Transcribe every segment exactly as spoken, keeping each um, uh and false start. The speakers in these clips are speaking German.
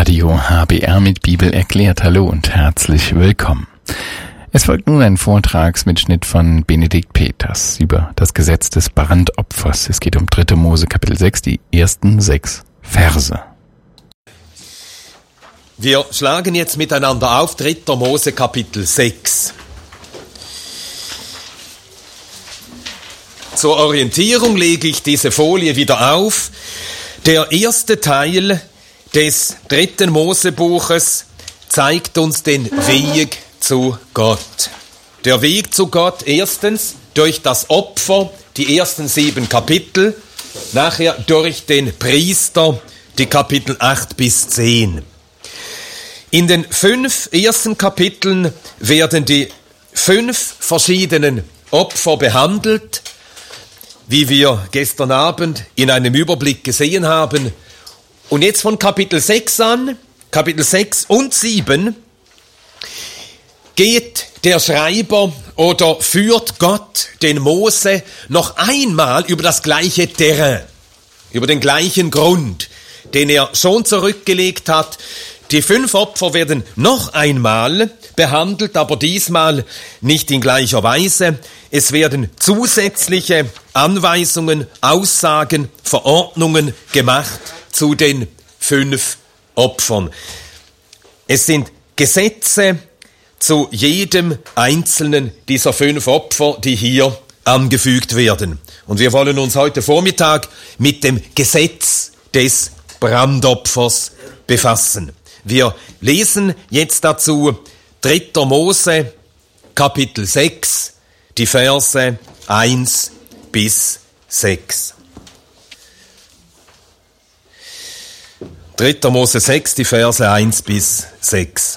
Radio H B R mit Bibel erklärt. Hallo und herzlich willkommen. Es folgt nun ein Vortragsmitschnitt von Benedikt Peters über das Gesetz des Brandopfers. Es geht um dritte Mose Kapitel sechs, die ersten sechs Verse. Wir schlagen jetzt miteinander auf dritte Mose Kapitel sechs. Zur Orientierung lege ich diese Folie wieder auf. Der erste Teil des dritten Mosebuches zeigt uns den Weg zu Gott. Der Weg zu Gott erstens durch das Opfer, die ersten sieben Kapitel, nachher durch den Priester, die Kapitel acht bis zehn. In den fünf ersten Kapiteln werden die fünf verschiedenen Opfer behandelt, wie wir gestern Abend in einem Überblick gesehen haben. Und jetzt von Kapitel sechs an, Kapitel sechs und sieben, geht der Schreiber oder führt Gott den Mose noch einmal über das gleiche Terrain, über den gleichen Grund, den er schon zurückgelegt hat. Die fünf Opfer werden noch einmal behandelt, aber diesmal nicht in gleicher Weise. Es werden zusätzliche Anweisungen, Aussagen, Verordnungen gemacht zu den fünf Opfern. Es sind Gesetze zu jedem einzelnen dieser fünf Opfer, die hier angefügt werden. Und wir wollen uns heute Vormittag mit dem Gesetz des Brandopfers befassen. Wir lesen jetzt dazu dritte Mose Kapitel sechs, die Verse eins bis sechs. dritte Mose sechs, die Verse eins bis sechs.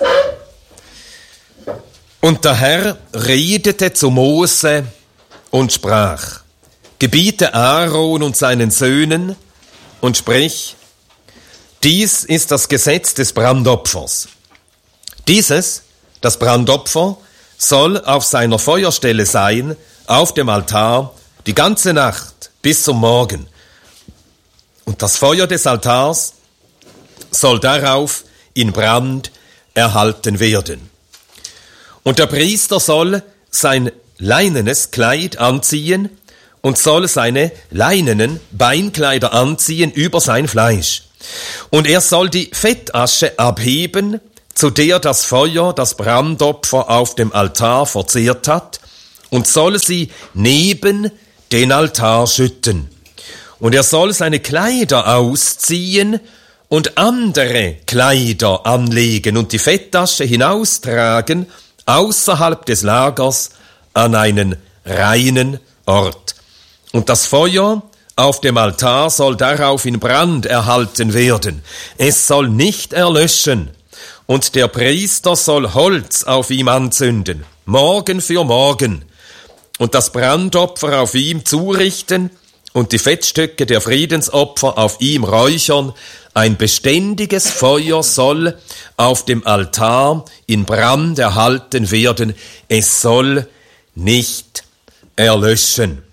Und der Herr redete zu Mose und sprach: Gebiete Aaron und seinen Söhnen und sprich: Dies ist das Gesetz des Brandopfers. Dieses, das Brandopfer, soll auf seiner Feuerstelle sein, auf dem Altar, die ganze Nacht bis zum Morgen. Und das Feuer des Altars soll darauf in Brand erhalten werden. Und der Priester soll sein leinenes Kleid anziehen und soll seine leinenen Beinkleider anziehen über sein Fleisch. Und er soll die Fettasche abheben, zu der das Feuer das Brandopfer auf dem Altar verzehrt hat, und soll sie neben den Altar schütten. Und er soll seine Kleider ausziehen und andere Kleider anlegen und die Fettasche hinaustragen außerhalb des Lagers an einen reinen Ort. Und das Feuer auf dem Altar soll darauf in Brand erhalten werden. Es soll nicht erlöschen. Und der Priester soll Holz auf ihm anzünden, Morgen für Morgen, und das Brandopfer auf ihm zurichten und die Fettstücke der Friedensopfer auf ihm räuchern. Ein beständiges Feuer soll auf dem Altar in Brand erhalten werden. Es soll nicht erlöschen.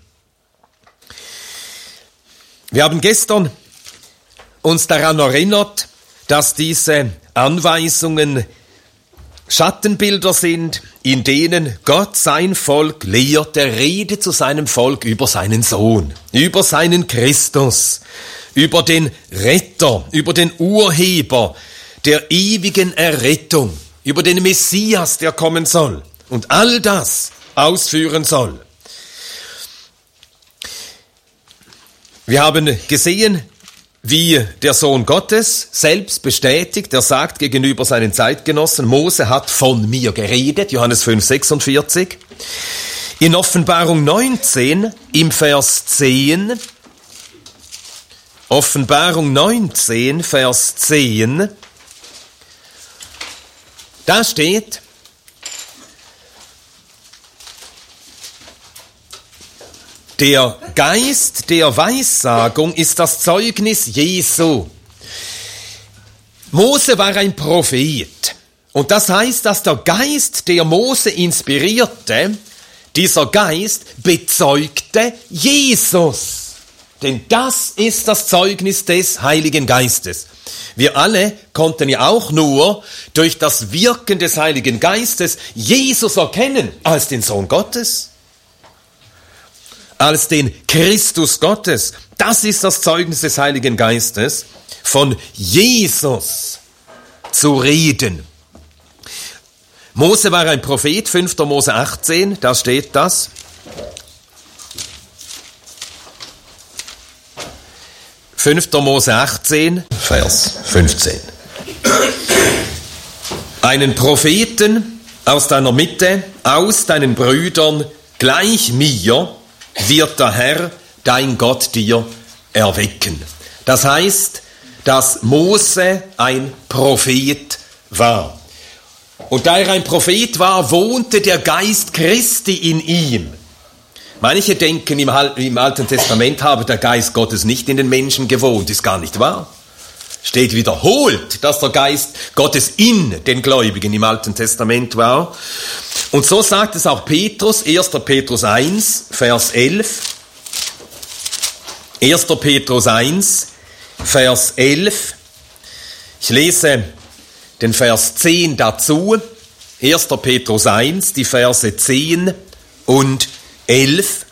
Wir haben gestern uns daran erinnert, dass diese Anweisungen Schattenbilder sind, in denen Gott sein Volk lehrt. Er redet zu seinem Volk über seinen Sohn, über seinen Christus, über den Retter, über den Urheber der ewigen Errettung, über den Messias, der kommen soll und all das ausführen soll. Wir haben gesehen, wie der Sohn Gottes selbst bestätigt, er sagt gegenüber seinen Zeitgenossen, Mose hat von mir geredet, Johannes fünf, sechsundvierzig. In Offenbarung neunzehn, im Vers zehn, Offenbarung neunzehn, Vers zehn, da steht: Der Geist der Weissagung ist das Zeugnis Jesu. Mose war ein Prophet. Und das heißt, dass der Geist, der Mose inspirierte, dieser Geist bezeugte Jesus. denn das ist das Zeugnis des Heiligen Geistes. Wir alle konnten ja auch nur durch das Wirken des Heiligen Geistes Jesus erkennen als den Sohn Gottes, als den Christus Gottes. Das ist das Zeugnis des Heiligen Geistes, von Jesus zu reden. Mose war ein Prophet, fünfter Mose achtzehn, da steht das. fünfter Mose achtzehn, Vers fünfzehn. Einen Propheten aus deiner Mitte, aus deinen Brüdern, gleich mir, wird der Herr, dein Gott, dir erwecken. Das heißt, dass Mose ein Prophet war. Und da er ein Prophet war, wohnte der Geist Christi in ihm. Manche denken, im Alten Testament habe der Geist Gottes nicht in den Menschen gewohnt. Ist gar nicht wahr. Steht wiederholt, dass der Geist Gottes in den Gläubigen im Alten Testament war. Und so sagt es auch Petrus, erster Petrus eins, Vers elf. erster Petrus eins, Vers elf. Ich lese den Vers zehn dazu. erster Petrus eins, die Verse zehn und elf.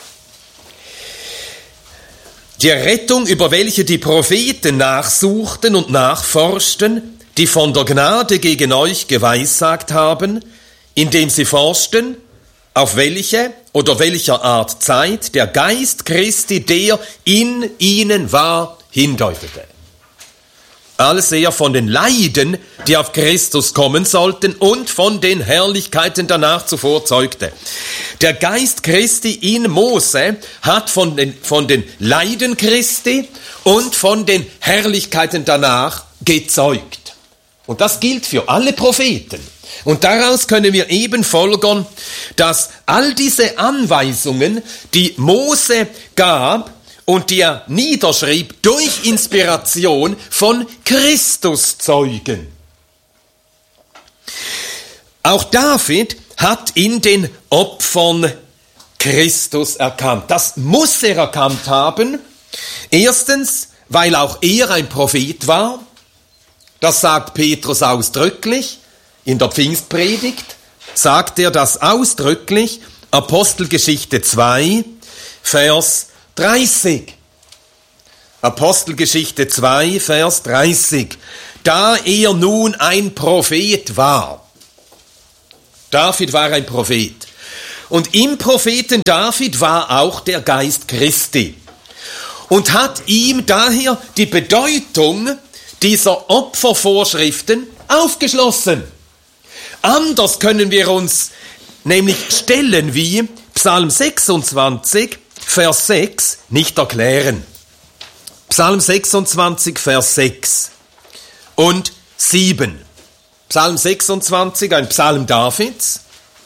Die Rettung, über welche die Propheten nachsuchten und nachforschten, die von der Gnade gegen euch geweissagt haben, indem sie forschten, auf welche oder welcher Art Zeit der Geist Christi, der in ihnen war, hindeutete. Als er von den Leiden, die auf Christus kommen sollten, und von den Herrlichkeiten danach zuvor zeugte. Der Geist Christi in Mose hat von den, von den Leiden Christi und von den Herrlichkeiten danach gezeugt. Und das gilt für alle Propheten. Und daraus können wir eben folgern, dass all diese Anweisungen, die Mose gab, und die er niederschrieb durch Inspiration, von Christus zeugen. Auch David hat in den Opfern Christus erkannt. Das muss er erkannt haben. Erstens, weil auch er ein Prophet war. Das sagt Petrus ausdrücklich. In der Pfingstpredigt sagt er das ausdrücklich. Apostelgeschichte zwei, Vers dreißig. Apostelgeschichte zwei, Vers dreißig. Da er nun ein Prophet war. David war ein Prophet. Und im Propheten David war auch der Geist Christi. Und hat ihm daher die Bedeutung dieser Opfervorschriften aufgeschlossen. Anders können wir uns nämlich Stellen wie Psalm sechsundzwanzig, Vers sechs nicht erklären. Psalm sechsundzwanzig, Vers sechs und sieben. Psalm sechsundzwanzig, ein Psalm Davids.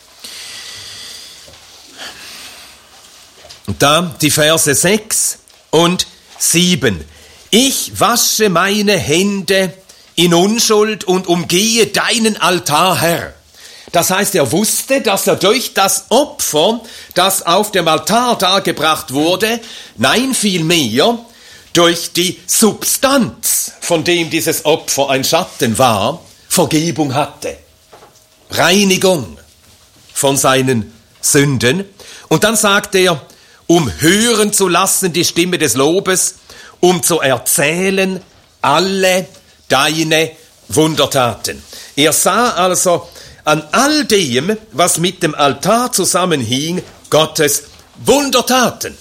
Und da die Verse sechs und sieben. Ich wasche meine Hände in Unschuld und umgehe deinen Altar, Herr. Das heißt, er wusste, dass er durch das Opfer, das auf dem Altar dargebracht wurde, nein, vielmehr durch die Substanz, von dem dieses Opfer ein Schatten war, Vergebung hatte. Reinigung von seinen Sünden. Und dann sagt er, um hören zu lassen die Stimme des Lobes, um zu erzählen alle deine Wundertaten. Er sah also an all dem, was mit dem Altar zusammenhing, Gottes Wundertaten.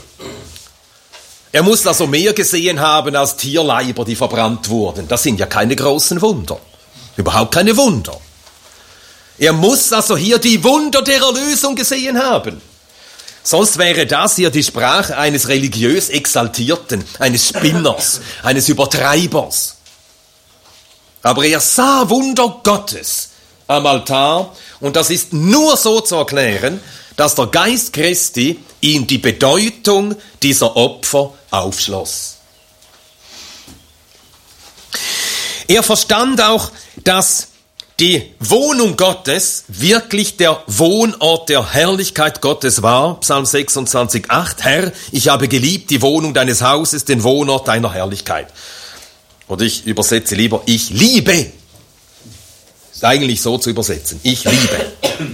Er muss also mehr gesehen haben als Tierleiber, die verbrannt wurden. Das sind ja keine großen Wunder. Überhaupt keine Wunder. Er muss also hier die Wunder der Erlösung gesehen haben. Sonst wäre das hier die Sprache eines religiös Exaltierten, eines Spinners, eines Übertreibers. Aber er sah Wunder Gottes am Altar, und das ist nur so zu erklären, dass der Geist Christi ihm die Bedeutung dieser Opfer aufschloss. Er verstand auch, dass die Wohnung Gottes wirklich der Wohnort der Herrlichkeit Gottes war. Psalm sechsundzwanzig, acht. Herr, ich habe geliebt die Wohnung deines Hauses, den Wohnort deiner Herrlichkeit. Oder ich übersetze lieber, ich liebe. Ist eigentlich so zu übersetzen. Ich liebe.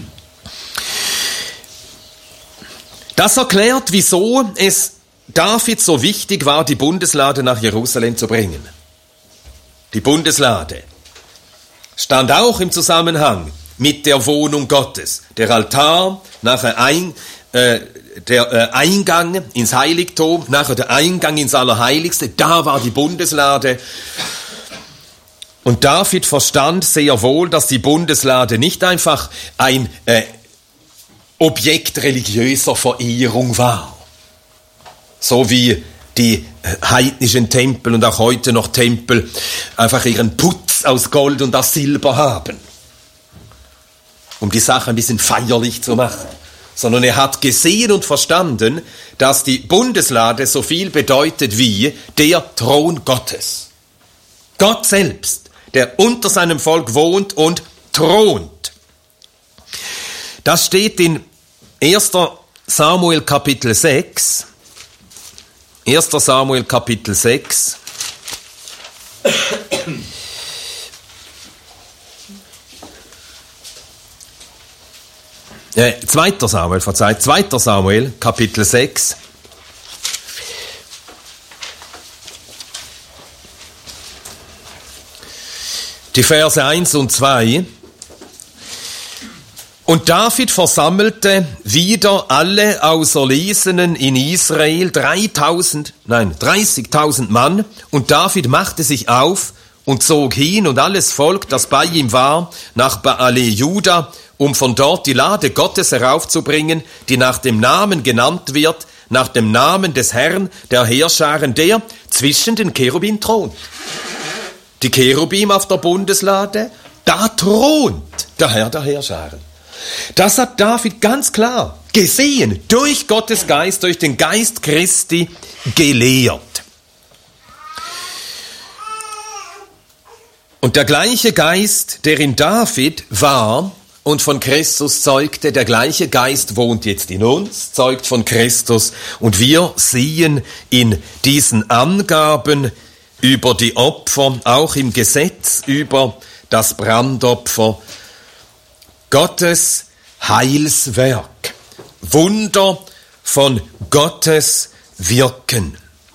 Das erklärt, wieso es David so wichtig war, die Bundeslade nach Jerusalem zu bringen. Die Bundeslade stand auch im Zusammenhang mit der Wohnung Gottes. Der Altar, nachher ein, äh, der äh, Eingang ins Heiligtum, nachher der Eingang ins Allerheiligste, da war die Bundeslade. Und David verstand sehr wohl, dass die Bundeslade nicht einfach ein äh, Objekt religiöser Verehrung war. So wie die heidnischen Tempel und auch heute noch Tempel einfach ihren Putz aus Gold und aus Silber haben, um die Sache ein bisschen feierlich zu machen. Sondern er hat gesehen und verstanden, dass die Bundeslade so viel bedeutet wie der Thron Gottes. Gott selbst, der unter seinem Volk wohnt und thront. Das steht in erster Samuel Kapitel sechs. erster Samuel Kapitel sechs. Äh, zweiter Samuel, verzeiht, zweiter Samuel Kapitel sechs. Die Verse eins und zwei. Und David versammelte wieder alle Auserlesenen in Israel, dreitausend, nein, dreißigtausend Mann, und David machte sich auf und zog hin und alles Volk, das bei ihm war, nach Baale Juda, um von dort die Lade Gottes heraufzubringen, die nach dem Namen genannt wird, nach dem Namen des Herrn, der Heerscharen, der zwischen den Cherubim thront. Die Cherubim auf der Bundeslade, da thront der Herr der Heerscharen. Das hat David ganz klar gesehen, durch Gottes Geist, durch den Geist Christi gelehrt. Und der gleiche Geist, der in David war und von Christus zeugte, der gleiche Geist wohnt jetzt in uns, zeugt von Christus. Und wir sehen in diesen Angaben über die Opfer, auch im Gesetz über das Brandopfer, Gottes Heilswerk, Wunder von Gottes Wirken.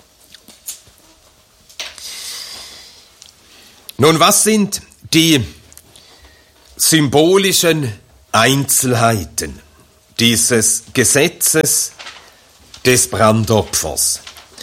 Nun, was sind die symbolischen Einzelheiten dieses Gesetzes des Brandopfers?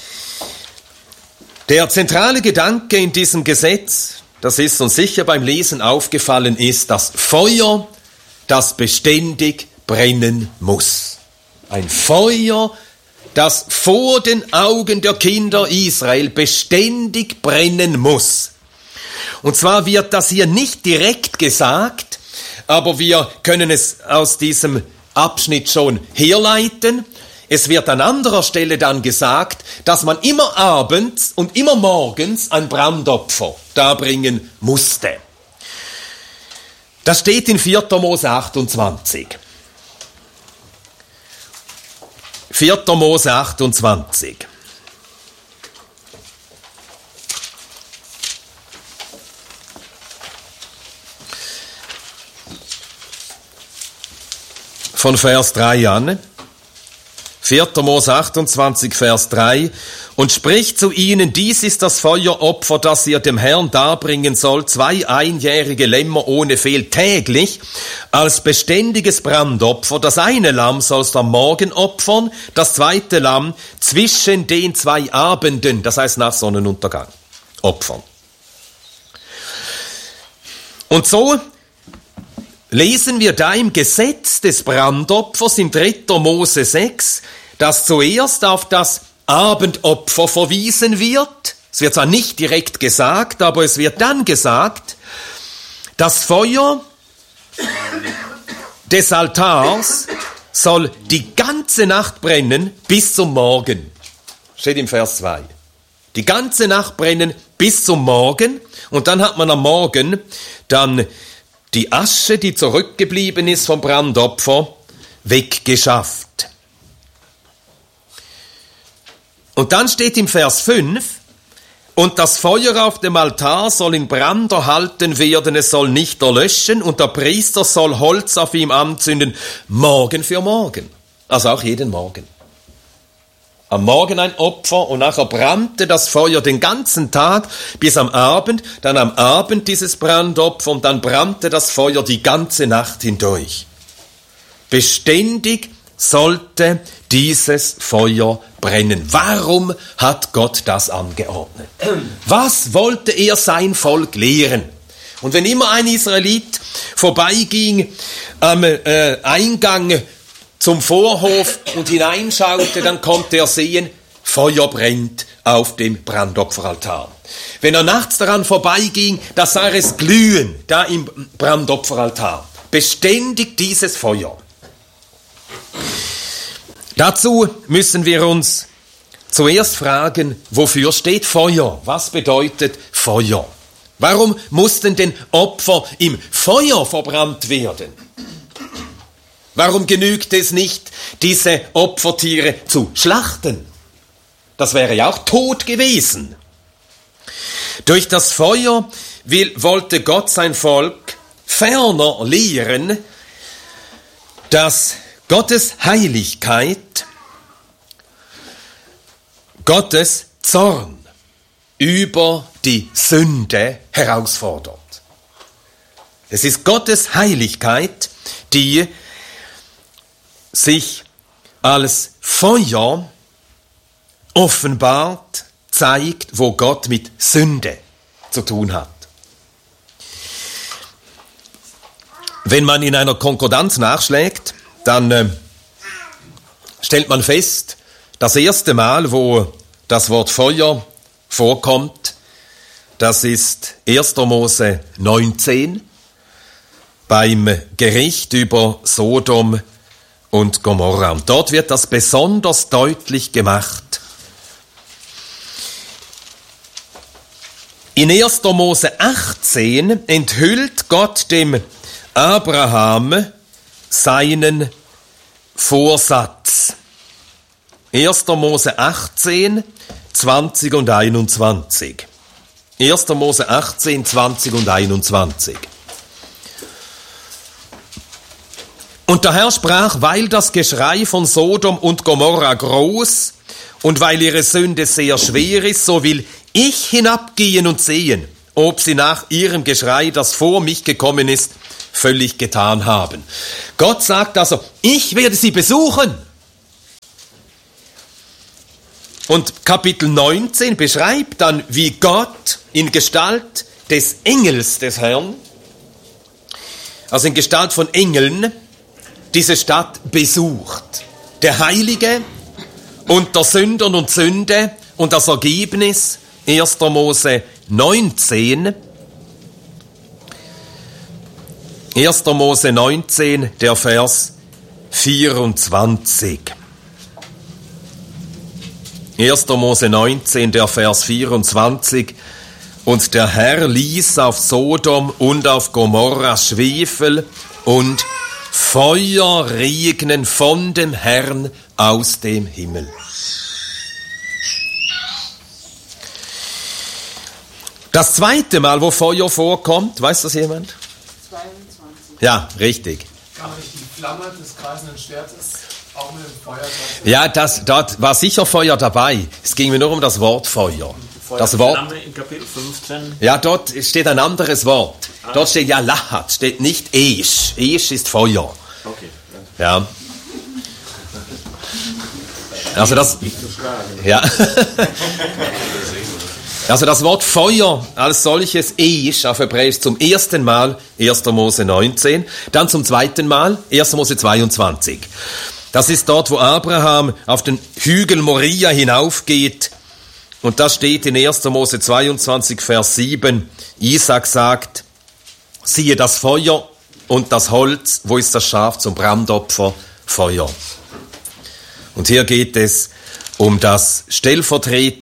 Der zentrale Gedanke in diesem Gesetz, das ist uns sicher beim Lesen aufgefallen, ist das Feuer, das beständig brennen muss. Ein Feuer, das vor den Augen der Kinder Israel beständig brennen muss. Und zwar wird das hier nicht direkt gesagt, aber wir können es aus diesem Abschnitt schon herleiten. Es wird an anderer Stelle dann gesagt, dass man immer abends und immer morgens ein Brandopfer darbringen musste. Das steht in vierter Mose achtundzwanzig. vierter Mose achtundzwanzig. Von Vers drei an. vierter Mose achtundzwanzig, Vers drei. Und spricht zu ihnen, dies ist das Feueropfer, das ihr dem Herrn darbringen sollt, zwei einjährige Lämmer ohne Fehl täglich, als beständiges Brandopfer. Das eine Lamm sollst du am Morgen opfern, das zweite Lamm zwischen den zwei Abenden, das heißt nach Sonnenuntergang, opfern. Und so lesen wir da im Gesetz des Brandopfers in dritter Mose sechs, dass zuerst auf das Abendopfer verwiesen wird. Es wird zwar nicht direkt gesagt, aber es wird dann gesagt, das Feuer des Altars soll die ganze Nacht brennen bis zum Morgen. Steht im Vers zwei. Die ganze Nacht brennen bis zum Morgen, und dann hat man am Morgen dann die Asche, die zurückgeblieben ist vom Brandopfer, weggeschafft. Und dann steht im Vers fünf, und das Feuer auf dem Altar soll in Brand erhalten werden, es soll nicht erlöschen, und der Priester soll Holz auf ihm anzünden, Morgen für Morgen. Also auch jeden Morgen. Am Morgen ein Opfer und nachher brannte das Feuer den ganzen Tag bis am Abend, dann am Abend dieses Brandopfer und dann brannte das Feuer die ganze Nacht hindurch. Beständig sollte dieses Feuer brennen. Warum hat Gott das angeordnet? Was wollte er sein Volk lehren? Und wenn immer ein Israelit vorbeiging am äh, Eingang zum Vorhof und hineinschaute, dann konnte er sehen, Feuer brennt auf dem Brandopferaltar. Wenn er nachts daran vorbeiging, da sah er es glühen, da im Brandopferaltar. Beständig dieses Feuer. Dazu müssen wir uns zuerst fragen, wofür steht Feuer? Was bedeutet Feuer? Warum mussten denn Opfer im Feuer verbrannt werden? Warum genügt es nicht, diese Opfertiere zu schlachten? Das wäre ja auch tot gewesen. Durch das Feuer will, wollte Gott sein Volk ferner lehren, dass Gottes Heiligkeit Gottes Zorn über die Sünde herausfordert. Es ist Gottes Heiligkeit, die sich als Feuer offenbart, zeigt, wo Gott mit Sünde zu tun hat. Wenn man in einer Konkordanz nachschlägt, dann äh, stellt man fest, das erste Mal, wo das Wort Feuer vorkommt, das ist erster Mose neunzehn, beim Gericht über Sodom und Gomorra. Und dort wird das besonders deutlich gemacht. In erster Mose achtzehn enthüllt Gott dem Abraham seinen Vorsatz. erster Mose achtzehn, zwanzig und einundzwanzig. erster Mose achtzehn, zwanzig und einundzwanzig. Und der Herr sprach, weil das Geschrei von Sodom und Gomorra groß und weil ihre Sünde sehr schwer ist, so will ich hinabgehen und sehen, ob sie nach ihrem Geschrei, das vor mich gekommen ist, völlig getan haben. Gott sagt also, ich werde sie besuchen. Und Kapitel neunzehn beschreibt dann, wie Gott in Gestalt des Engels des Herrn, also in Gestalt von Engeln, diese Stadt besucht. Der Heilige und der Sündern und Sünde und das Ergebnis, erster Mose neunzehn, erster Mose neunzehn, der Vers vierundzwanzig. erster Mose neunzehn, der Vers vierundzwanzig. Und der Herr ließ auf Sodom und auf Gomorra Schwefel und Feuer regnen von dem Herrn aus dem Himmel. Das zweite Mal, wo Feuer vorkommt, weiß das jemand? zweiundzwanzig. Ja, richtig. Kann ich die Flamme des kreisenden Schwertes auch mit dem Feuer? Ja, das, dort war sicher Feuer dabei. Es ging mir nur um das Wort Feuer. Feuer das Wort. in Kapitel fünfzehn. Ja, dort steht ein anderes Wort. Ah. Dort steht ja Lahat, steht nicht Esch. Esch ist Feuer. Okay. Ja. Also das. Ja. Also das Wort Feuer als solches, Esch, auf Hebräisch zum ersten Mal, erster Mose neunzehn, dann zum zweiten Mal, erster Mose zweiundzwanzig. Das ist dort, wo Abraham auf den Hügel Moria hinaufgeht. Und da steht in erster Mose zweiundzwanzig, Vers sieben, Isaac sagt, siehe das Feuer und das Holz, wo ist das Schaf zum Brandopfer? Feuer. Und hier geht es um das stellvertretende